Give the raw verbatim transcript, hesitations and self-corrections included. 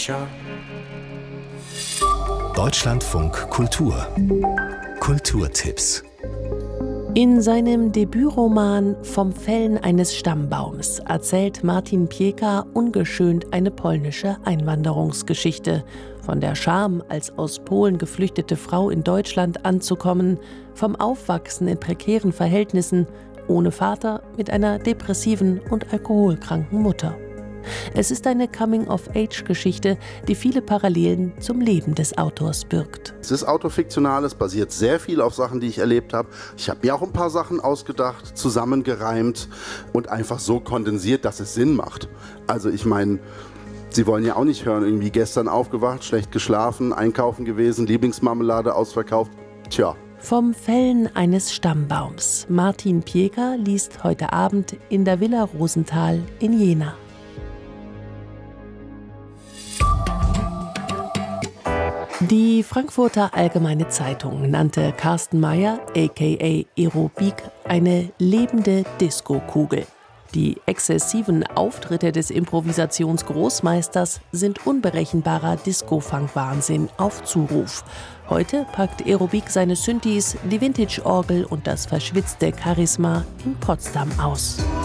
Deutschlandfunk Kultur. Kulturtipps. In seinem Debütroman »Vom Fällen eines Stammbaums« erzählt Martin Pieka ungeschönt eine polnische Einwanderungsgeschichte. Von der Scham, als aus Polen geflüchtete Frau in Deutschland anzukommen, vom Aufwachsen in prekären Verhältnissen, ohne Vater, mit einer depressiven und alkoholkranken Mutter. Es ist eine Coming-of-Age-Geschichte, die viele Parallelen zum Leben des Autors birgt. Es ist autofiktional, es basiert sehr viel auf Sachen, die ich erlebt habe. Ich habe mir auch ein paar Sachen ausgedacht, zusammengereimt und einfach so kondensiert, dass es Sinn macht. Also ich meine, Sie wollen ja auch nicht hören, irgendwie gestern aufgewacht, schlecht geschlafen, einkaufen gewesen, Lieblingsmarmelade ausverkauft. Tja. Vom Fällen eines Stammbaums. Martin Pieka liest heute Abend in der Villa Rosenthal in Jena. Die Frankfurter Allgemeine Zeitung nannte Carsten Meyer, aka Aerobik, eine lebende Diskokugel. Die exzessiven Auftritte des Improvisationsgroßmeisters sind unberechenbarer Disco-Funk-Wahnsinn auf Zuruf. Heute packt Aerobik seine Synthes, die Vintage-Orgel und das verschwitzte Charisma in Potsdam aus.